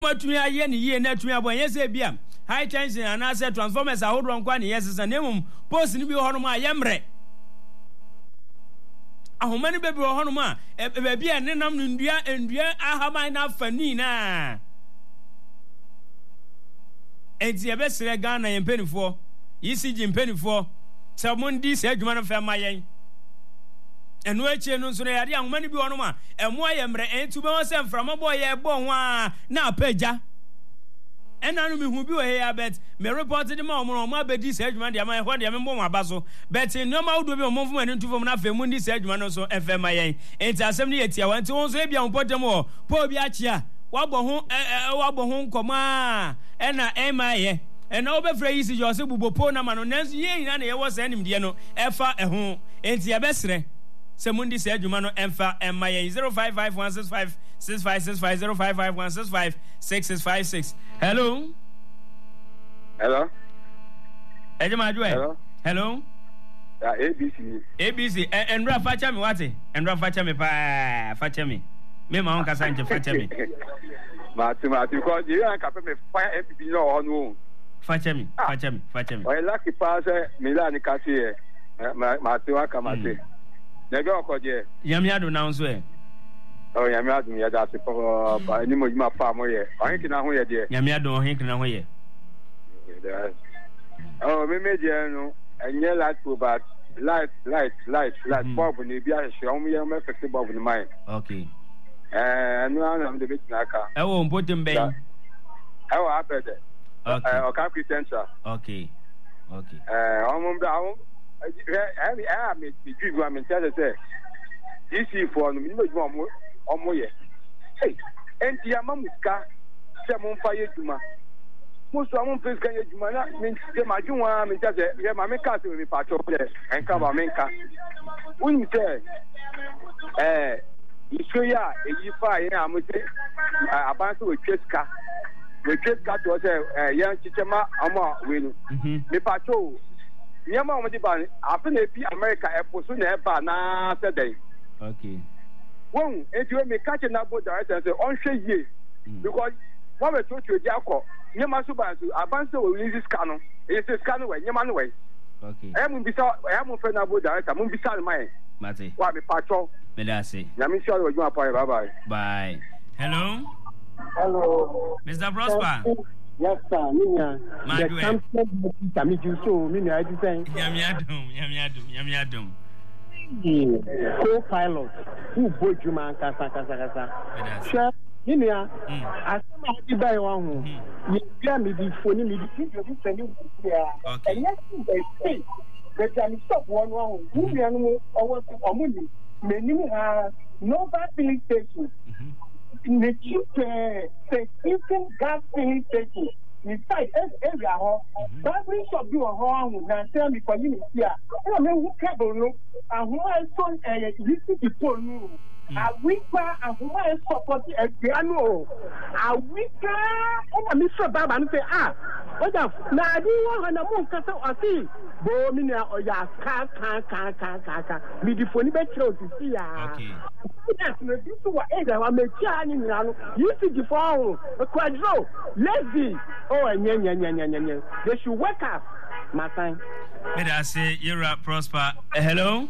matumi aye ne ye na tumi abon yese bia high tension and as transformers ahodo nkwa ne yese nemum post ni bi ho no ma yemre ahoma ni bebi ho no ma be bia ne nam ndua ahaban na fani na enti ebe sere Ghana yempenifo yisi jimpenifo se mondi se adwuma no fa mayen enu eche no nso yade ahoma ni bi ho no ma emo ayemre entu be ho se mframa boy ye bo ho a na apaja enanu mi hu bi o here bet me reported ma omo ma bedi se adwuma de ma ho de me bo mo abaso bet no ma wodo bi omo fun ani ntufo na fa mu ndi se adwuma no so efe mayen enti asem ni yetia wa enti won so e bia hopotem o po bi achia wabo ho nkoma ena emaye ena obefra yisi jo se bubopo na ma no nanso ye nyina na ye wo se anim de no efa eho enti ebesre se mundi se adwuma no emfa emaye 0551656565 0551656656. Hello. Ejema adwo. Hello. ABC. Endra facha me wate. Endra facha me pa facha me. Me ma on kasa nje facha me. Mati because you can capture me fire MPP no no. Facha me. Oy lucky pass me la ni kasi mati wa kamate. Nega okoje. Yamiado na nso e. Oh yamiado ya da se po ba ni mo juma pa mo ye. Ohin kina ho ye de. Yamiado ohin kina ho ye. Oh me je no enye light to but light bulb ni bia hwe o me me fix bulb ni mine. Okay. No am de bit na aka. E wo mpotem ben. E wo abede. Okay. O ka Christiansa. Okay. Omum da me gigu am tell say DC for no me mo omo ye. Hey, enti amamuska se mo mfa ye djuma. Mo so amon pes kan ye djuma na me se majunwa me tell say ye ma me ka se me pa cho de enka ba me nka. Uni say Isuya eyifa ye amuse abanse we tweska to say yan chichema ama wenu me pacho nyama o modi ban afi na bi America eposo na eba na sedai. Okay. Won eji me catch na board director say on hwe ye because what we told you dey akọ nyama so ban so abanse we release scan no e say scan we nyama no we. Okay. Mun bisa mun fe na board director mun bisa no mai Mate. Wa me pacho. Medase. Nyami sure we juma pa bye. Bye. Hello. Mr. Prosper. Yes, sir. Minya. The campus Tamiju so minya I design. Yami adum. Co-pilot who bojuma kasa. Sure. Minya. Asema di bai wa hu. Ye me di phone me di send you here. Okay. And yes, they say that I stop one who we are no over community. Many no gas filling station. The cheap gas filling station. Inside area, battery shop do a wrong and tell me for you here. I mean, who cable no, and who I saw listen to phone. A weaker and who I support a piano. A weaker, and I miss Baba and say, what up? Now I do want a moon castle or see. Bomina or ya ka. Me the phone better to see ya. Okay. Yes, this is what I'm a channing now. You see the phone, a quadro, lazy. Oh, and they should wake up, my time. May I say, you're a Prosper. Hello?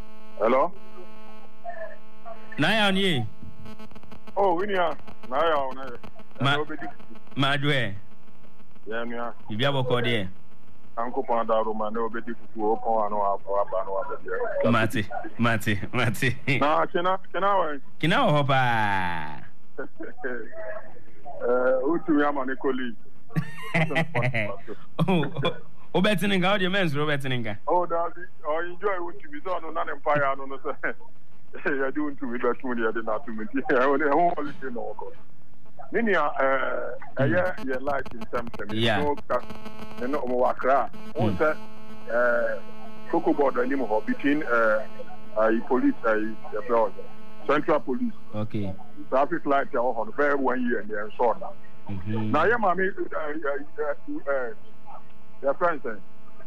Naya on ye. Oh, Winia. Naya on Madwe. Yeah, you be able to call there. Uncle Panda Roma, no betty to open one Mate. No, can I hope? Utu Yama Nicoli. Oh, betting out your men's Robertinga. Oh, Daddy, I enjoy what you be on an empire. I don't know. I do to me that money I did not to me. I only know. Minia, yeah, like in something. Yeah. No more crack. Also, Cocoa board anymore between police, Central Police. Okay. Traffic lights are on very 1 year and they're so now. Now, yeah, mommy, your friends,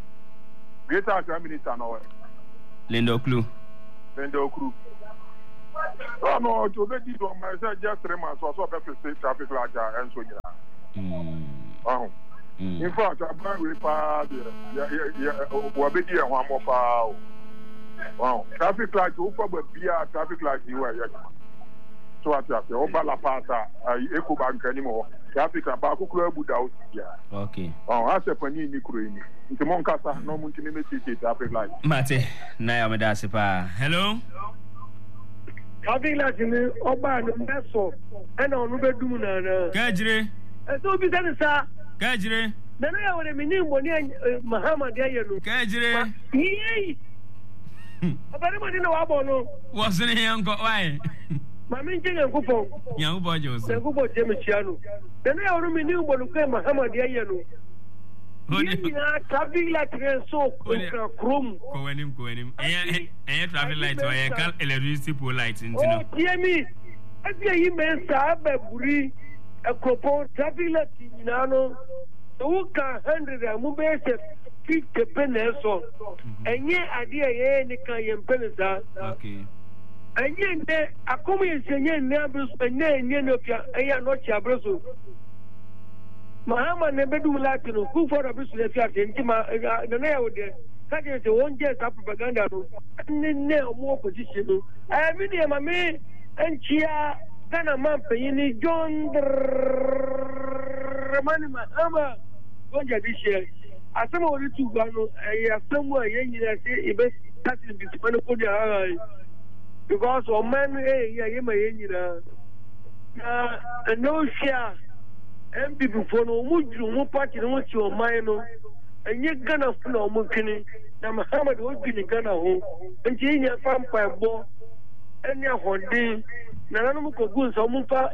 Greater Minister, no. Lindo Crew. Oh no, to the deed on myself just 3 months or so say traffic light and so oh. In fact, I'm going with Wabidi and one more power. Wow, traffic light over be a traffic light you are. So I say, over La Pata, Eco Bank anymore. Traffic about Buddha. Okay. Oh, I said, Penny Nicruini. Into Moncasa, no Muntinimity traffic light. Mate, Nayamedasipa. Hello? Traffic light in the Oban Meso and on Rubeduna. Gajre. So be that, sir. Gajre. Then I would have been Muhammad Yayanu. Gajre. Yay! About him, I didn't know about Wasn't he, Uncle? Why? My main thing and coupon. Young boy, Joseph. And Kupo Jemichiano. Then I would have been new one who Muhammad Yayanu. Traffic light so chrome. Go him. And traffic light, I can't electricity pull lights into. Oh, dear me. I hear you, man, Sabri, a coupon traffic light in Nano. Who can handle a mobile 50 pennies on? And yet, idea any kind of pennies. Okay. And yet, a community neighbors and Yenopia, and are not Chabroso. Mahama never do Latino, who for a business in the neighborhood. That is the one just propaganda, and then no more position. I mean, my man, and Chia, then a man paying John Ramani Mahama. This year, as some of the two Gano, I have somewhere in the best starting this Panapodia because of man, and no share, and people for no much party, no much your mind, and yet Ghana for no Mukini, and Muhammad would be in Ghana home, and Jania farm by ball, and your one day. Nanamuko goons or Mupa,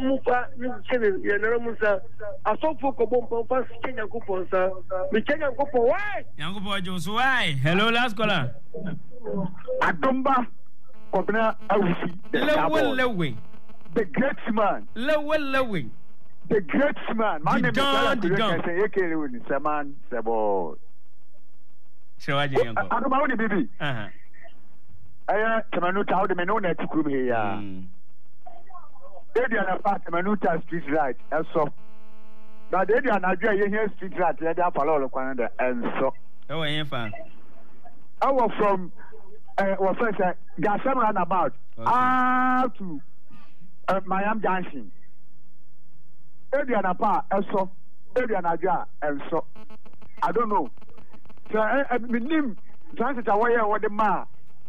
Yanamusa, a so for Cobompa, Kenya Couponsa, Michena Copo, why? Young boy, Joseph, why? Hello, last caller. Atomba, Cobna, Lowing. The great man. Lowing. The great man. My name is Saman Sabo. So I don't know the baby. Tamanuta, how the Menona to come here. They are apart Tamanuta street right, and so. But they are not here street right, they are following Canada, and so. Oh, I am fine. I was from, first, Gassam runabout, to Miami Junction. They are apart, and so. They are not, and so. I don't know. So, I mean, chances are why what the ma.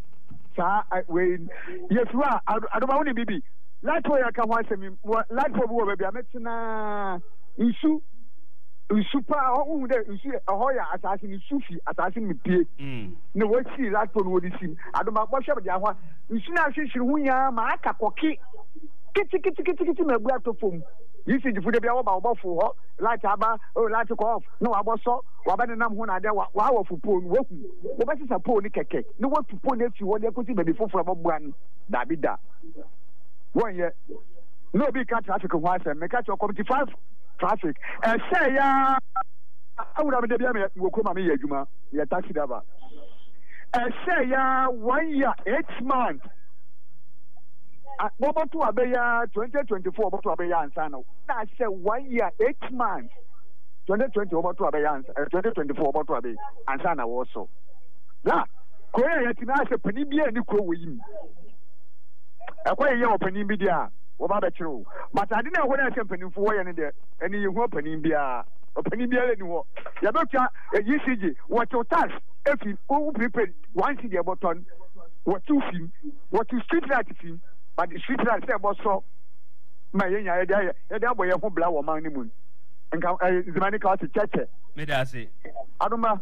When yes, I don't want to be. Light for your can watch me. Light for who baby. I met na issue power. Oh, there issue a hoya assassin Sufi assassin me pay. No, what see light for what is him. I don't know what shall be. Issue now she who ya maka koki. Kitty me go to phone. You see the food about for light aba or light off. No, I was so. Wabanam when I wow for phone. What is a pony keke? No one to pony if you want to put it before from one. Dabida. 1 year. No big cat traffic of once and make out your 55 traffic. And say, I would have been will come a Juma, your taxi dava. And say, 1 year, 8 months. What to Abeya 2024, what to Abeya and Sano? I said 1 year, 8 months. 2020 over to Abeya, 2024 over to Abeya and Sana also. Now, Korea Yatina Penibia and Nico with him. A quite young opening media, what about true? But I didn't know when I said Penny for and there, and you opening beer, opening beer anymore. Yaboka, UCG, what your task, if you prepared once in your button, what 2 film, what you street light film. But the street light said, so my idea, that way, a whole blow among the moon. And the money cost a church. Medasi. I don't know.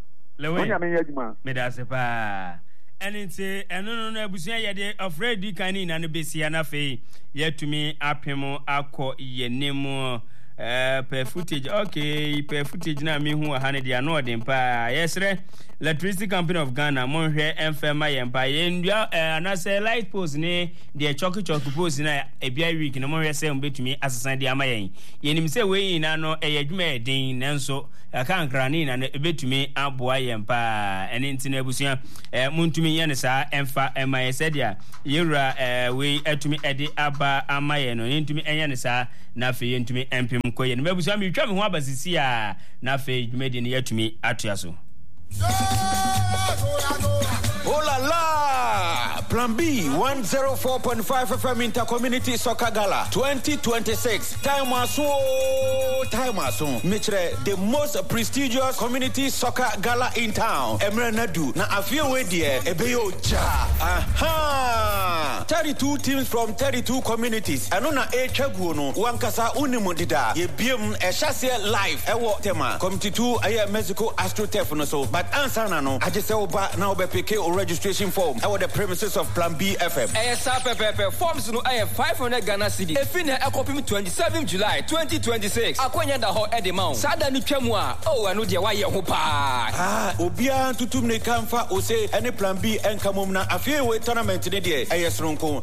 Medasi pa. And it's a no busia yade afraid canine and besiana fe yet to me apemo ako ye nemo per footage. Okay, per footage na me hu ha ne dia no odin pa. Yesre Electricity Company of Ghana monhwe emfema yempa yendua anase light post ne de choki post na ebia week na monhwe se mbetumi asesan de amayen yenim se we na no eyadwuma edin nanso aka nkrani na ebetumi aboa yempa ene ntina abusua muntumi ye ne sa emfa emayese dia yewura we atumi ede aba amayen no yentumi enye ne sa na fe yentumi empim koye ne abusua mi twa me ho abasisi a na fe dwumedi ne yatumi atoaso. Oh la la! Plan B 104.5 FM Intercommunity Soccer Gala 2026. Time aso. Mitre, the most prestigious community soccer gala in town. Emre Nadu. Na afie we die ebeyo ja. Aha! 32 teams from 32 communities. Ano na echagu no wankasa unimu dida. Ye biem eshase live ewo tema. Committee 2 aye Mexico AstroTurf no so. But answer na no. Aje se oba na obepeke o registration form. Ewo the premises of Plan B FM. ASAP forms no aye 500 Ghana cedi. Efine ekopim 27 July 2026. Akwanya da ho edemount. Sada ni twemu a o anu de waye ho pa. Obia tutum ne kamfa o se any Plan B enkamom na afie we tournament ne de ayesronko.